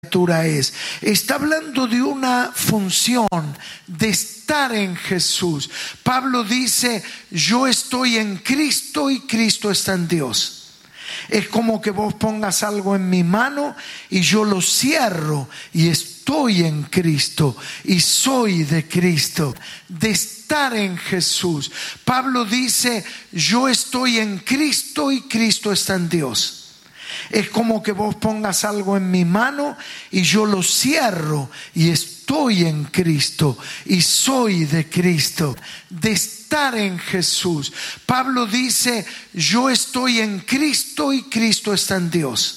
es. Está hablando de una función de estar en Jesús. Pablo dice: yo estoy en Cristo y Cristo está en Dios. Es como que vos pongas algo en mi mano y yo lo cierro y estoy en Cristo y soy de Cristo. De estar en Jesús. Pablo dice: yo estoy en Cristo y Cristo está en Dios. Es como que vos pongas algo en mi mano y yo lo cierro y estoy en Cristo y soy de Cristo. De estar en Jesús. Pablo dice: yo estoy en Cristo y Cristo está en Dios.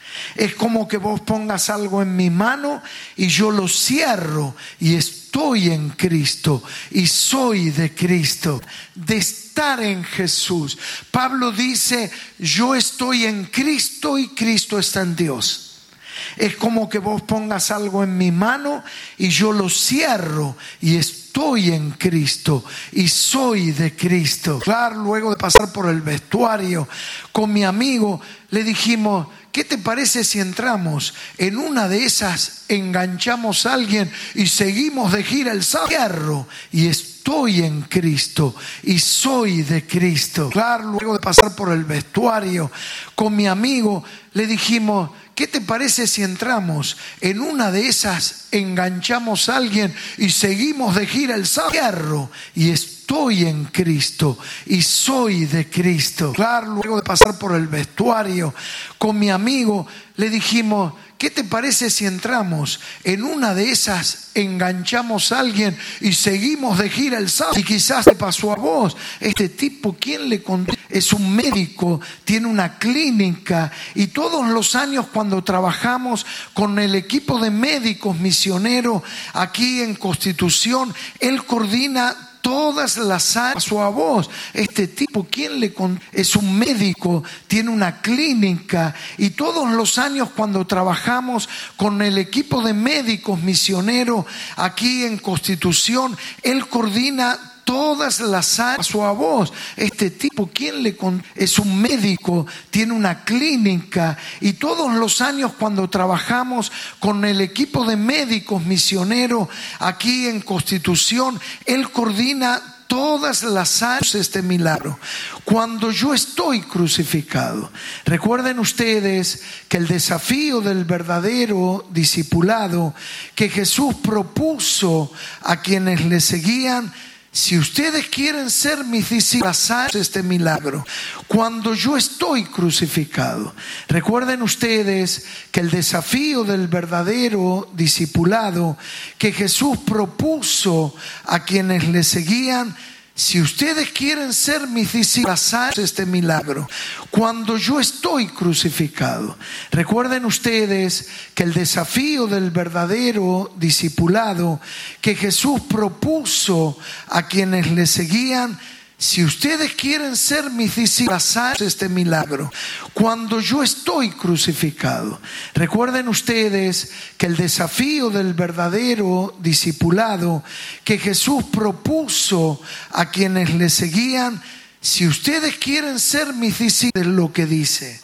Es como que vos pongas algo en mi mano y yo lo cierro y estoy en Cristo y soy de Cristo. De estar en Jesús. Pablo dice: yo estoy en Cristo y Cristo está en Dios. Es como que vos pongas algo en mi mano y yo lo cierro y estoy en Cristo y soy de Cristo. Claro, luego de pasar por el vestuario con mi amigo, le dijimos: ¿qué te parece si entramos en una de esas, enganchamos a alguien y seguimos de gira el sábado? Y estoy en Cristo y soy de Cristo. Claro, luego de pasar por el vestuario con mi amigo, le dijimos: ¿qué te parece si entramos en una de esas, enganchamos a alguien y seguimos de gira el sábado? Y estoy en Cristo y soy de Cristo. Claro, luego de pasar por el vestuario con mi amigo, le dijimos: ¿qué te parece si entramos en una de esas, enganchamos a alguien y seguimos de gira el sábado? Y quizás te pasó a vos. Este tipo, ¿quién le contó? Es un médico, tiene una clínica y todos los años cuando trabajamos con el equipo de médicos misioneros aquí en Constitución, él coordina todas las áreas. Pasó a vos. Este tipo, ¿quién le contó? Es un médico, tiene una clínica y todos los años cuando trabajamos con el equipo de médicos misioneros aquí en Constitución, él coordina todas las áreas. Pasó a vos. Este tipo, ¿quién le contó? Es un médico, tiene una clínica y todos los años cuando trabajamos con el equipo de médicos misioneros aquí en Constitución, él coordina todas las áreas de este milagro. Cuando yo estoy crucificado, recuerden ustedes que el desafío del verdadero discipulado que Jesús propuso a quienes le seguían: si ustedes quieren ser mis discípulos, este milagro. Cuando yo estoy crucificado, recuerden ustedes que el desafío del verdadero discipulado que Jesús propuso a quienes le seguían: si ustedes quieren ser mis discípulos, este milagro. Cuando yo estoy crucificado, recuerden ustedes que el desafío del verdadero discipulado que Jesús propuso a quienes le seguían: si ustedes quieren ser mis discípulos, este milagro. Cuando yo estoy crucificado, recuerden ustedes que el desafío del verdadero discipulado que Jesús propuso a quienes le seguían: si ustedes quieren ser mis discípulos, es lo que dice.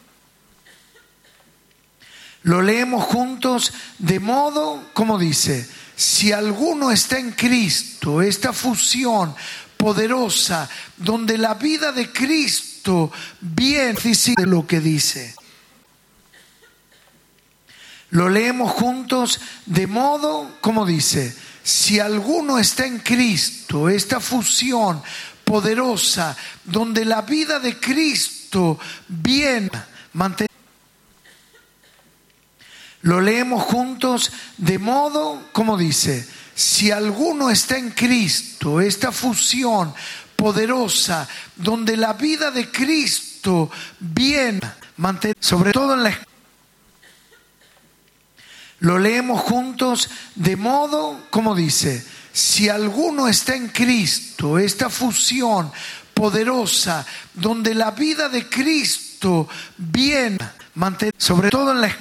Lo leemos juntos, de modo, como dice: si alguno está en Cristo, esta fusión poderosa donde la vida de Cristo viene, de lo que dice. Lo leemos juntos, de modo, como dice: si alguno está en Cristo, esta fusión poderosa donde la vida de Cristo viene, lo leemos juntos, de modo, como dice: si alguno está en Cristo, esta fusión poderosa donde la vida de Cristo viene, sobre todo en la. Lo leemos juntos, de modo, como dice: si alguno está en Cristo, esta fusión poderosa donde la vida de Cristo viene, sobre todo en la